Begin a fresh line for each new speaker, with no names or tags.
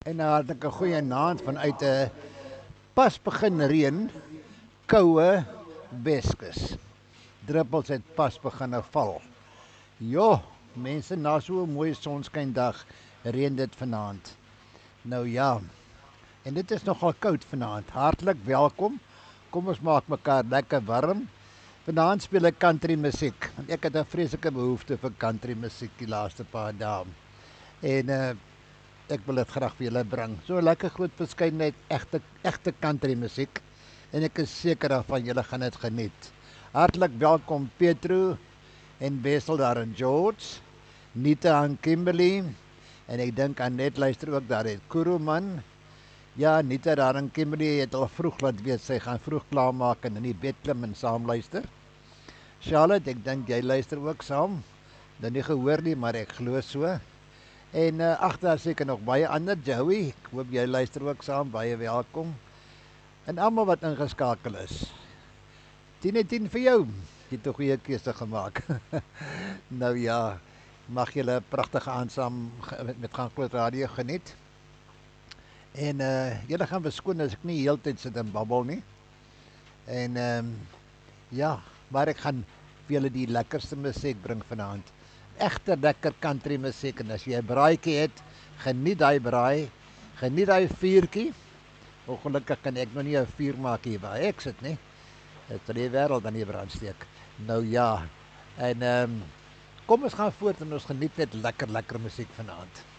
En nou had ek 'n goeie naand vanuit 'n pas begin reën, koue Weskus. Druppels het pas begin val. Jo, mense, na so 'n mooi sonskyndag reën dit vanaand. Nou ja, en dit is nogal koud vanaand. Hartlik welkom. Kom ons maak mekaar lekker warm. Vanaand speel ek country musiek, want ek het 'n vreeslike behoefte vir country musiek die laaste paar dae. En ek wil dit graag vir julle bring. So 'n lekker groot verskeidenheid egte country musiek en ek is seker daarvan julle gaan dit geniet. Hartlik welkom Petro en Wessel daar in George, Nita en Kimberley en ek dink Annette luister ook daar het Kuruman. Ja, Nita daar in Kimberley het al vroeg laat weet sy gaan vroeg klaarmaak en in die bed klim en saam luister. Charlotte, ek dink jy luister ook saam. Dan nie gehoor nie, maar ek glo so. En agter seker nog baie ander. Joey, ek hoop jy luister ook saam, baie welkom. En almal wat ingeskakel is. 10/10 vir jou. Jy het 'n goeie keuse gemaak. Nou ja, mag julle 'n pragtige aand saam met Gaan Groot Radio geniet. En julle gaan verskoon as ek nie heeltyd sit en babbel nie. En ja, maar ek gaan vir julle die lekkerste musiek bring vanaand. Egte lekker country musiek en as jy 'n braaitjie het, geniet daai braai, geniet daai vuurtjie. Ongelukkig kan ek nog nie 'n vuur maak hier waar ek sit nie. Dit sal die wêreld aan die brand steek. Nou ja, en kom ons gaan voort en ons geniet net lekker musiek vanaand.